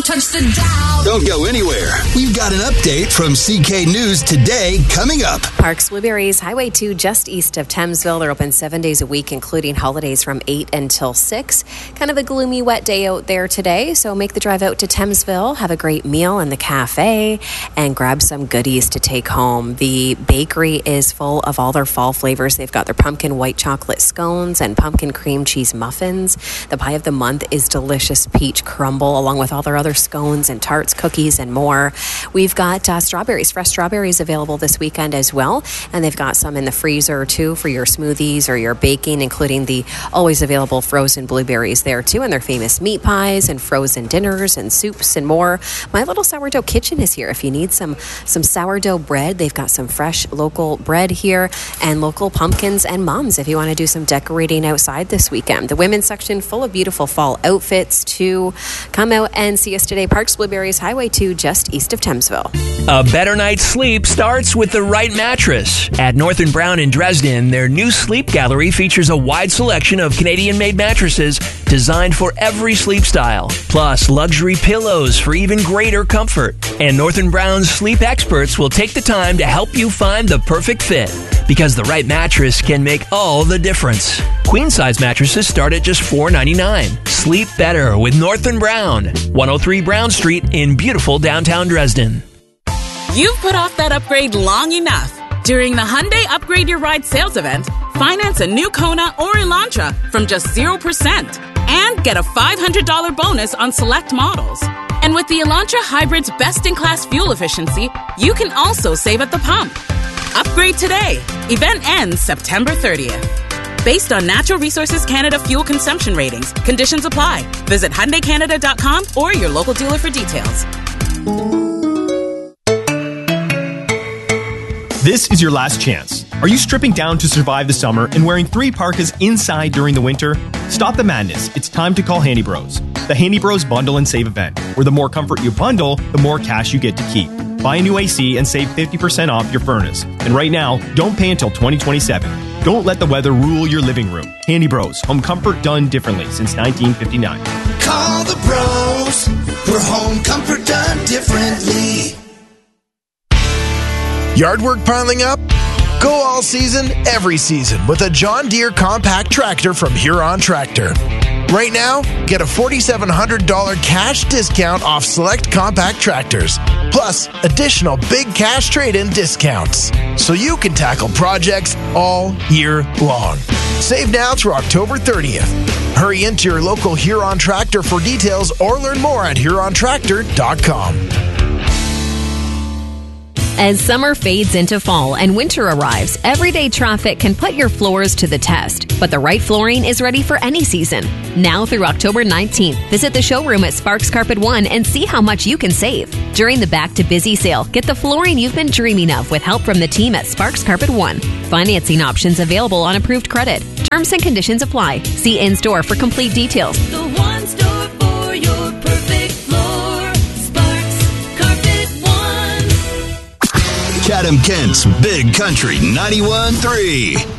touch the dial. Don't go anywhere. We've got an update from CK News Today coming up. Parks Blueberries, Highway 2, just east of Thamesville. They're open 7 days a week, including holidays from 8 until 6. Kind of a gloomy, wet day out there today, so make the drive out to Thamesville, have a great meal in the cafe, and grab some goodies to take home. The bakery is full of all their fall flavors. They've got their pumpkin white chocolate scones and pumpkin cream cheese muffins. The pie of the month is delicious peach crumble, along with all their other scones and tarts, cookies, and more. We've got strawberries, fresh strawberries available this weekend as well, and they've got some in the freezer too for your smoothies or your baking, including the always available frozen blueberries there too, and their famous meat pies and frozen dinners and soups and more. My Little Sourdough Kitchen is here. If you need some sourdough bread, they've got some fresh local bread here and local pumpkins and mums if you want to do some decorating outside this weekend. The women's section full of beautiful fall outfits too. Come out and see us today. Parks Blueberries, Highway 2, just east of Thamesville. A better night's sleep starts with the right mattress. At North & Brown in Dresden, their new sleep gallery features a wide selection of Canadian-made mattresses designed for every sleep style, plus luxury pillows for even greater comfort. And North & Brown's sleep experts will take the time to help you find the perfect fit, because the right mattress can make all the difference. Queen-size mattresses start at just $4.99. Sleep better with North & Brown, 103 Brown Street in beautiful downtown Dresden. You've put off that upgrade long enough. During the Hyundai Upgrade Your Ride sales event, finance a new Kona or Elantra from just 0% and get a $500 bonus on select models. And with the Elantra Hybrid's best-in-class fuel efficiency, you can also save at the pump. Upgrade today. Event ends September 30th. Based on Natural Resources Canada fuel consumption ratings, conditions apply. Visit HyundaiCanada.com or your local dealer for details. This is your last chance. Are you stripping down to survive the summer and wearing 3 parkas inside during the winter? Stop the madness. It's time to call Handy Bros. The Handy Bros Bundle and Save event, where the more comfort you bundle, the more cash you get to keep. Buy a new AC and save 50% off your furnace. And right now, don't pay until 2027. Don't let the weather rule your living room. Handy Bros. Home comfort done differently since 1959. Call the bros for home comfort done differently. Yard work piling up? Go all season, every season with a John Deere compact tractor from Huron Tractor. Right now, get a $4,700 cash discount off select compact tractors, plus additional big cash trade-in discounts, so you can tackle projects all year long. Save now through October 30th. Hurry into your local Huron Tractor for details or learn more at HuronTractor.com. As summer fades into fall and winter arrives, everyday traffic can put your floors to the test. But the right flooring is ready for any season. Now through October 19th, visit the showroom at Sparks Carpet One and see how much you can save. During the Back to Busy sale, get the flooring you've been dreaming of with help from the team at Sparks Carpet One. Financing options available on approved credit. Terms and conditions apply. See in-store for complete details. The one store for your perfect floor. Sparks Carpet One. Chatham Kent's Big Country 91.3.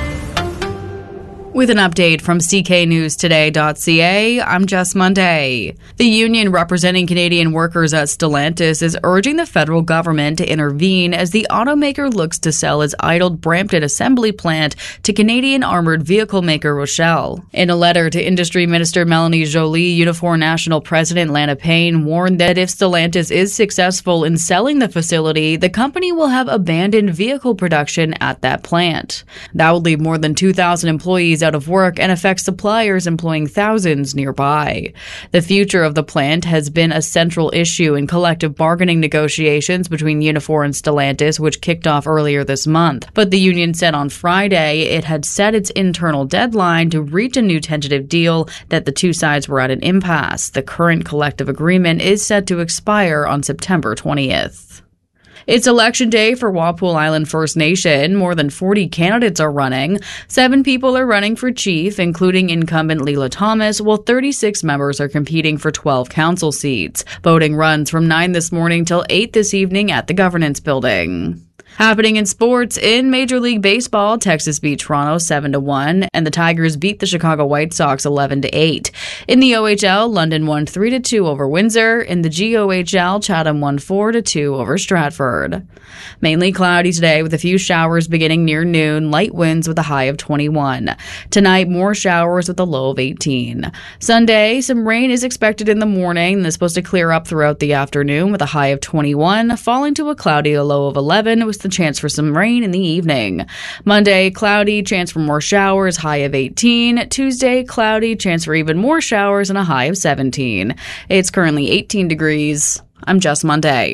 With an update from cknewstoday.ca, I'm Jess Monday. The union representing Canadian workers at Stellantis is urging the federal government to intervene as the automaker looks to sell its idled Brampton assembly plant to Canadian armored vehicle maker Rochelle. In a letter to Industry Minister Melanie Joly, Unifor National President Lana Payne warned that if Stellantis is successful in selling the facility, the company will have abandoned vehicle production at that plant. That would leave more than 2,000 employees out of work and affect suppliers employing thousands nearby. The future of the plant has been a central issue in collective bargaining negotiations between Unifor and Stellantis, which kicked off earlier this month. But the union said on Friday it had set its internal deadline to reach a new tentative deal, that the two sides were at an impasse. The current collective agreement is set to expire on September 20th. It's Election Day for Walpole Island First Nation. More than 40 candidates are running. 7 people are running for chief, including incumbent Leela Thomas, while 36 members are competing for 12 council seats. Voting runs from 9 this morning till 8 this evening at the Governance Building. Happening in sports, in Major League Baseball, Texas beat Toronto 7-1, and the Tigers beat the Chicago White Sox 11-8. In the OHL, London won 3-2 over Windsor. In the GOHL, Chatham won 4-2 over Stratford. Mainly cloudy today with a few showers beginning near noon, light winds with a high of 21. Tonight, more showers with a low of 18. Sunday, some rain is expected in the morning and is supposed to clear up throughout the afternoon with a high of 21, falling to a cloudy low of 11 with the chance for some rain in the evening. Monday, cloudy, chance for more showers, high of 18. Tuesday, cloudy, chance for even more showers and a high of 17. It's currently 18 degrees. I'm Jess Monday.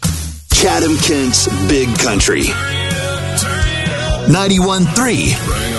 Chatham-Kent's Big Country. 91.3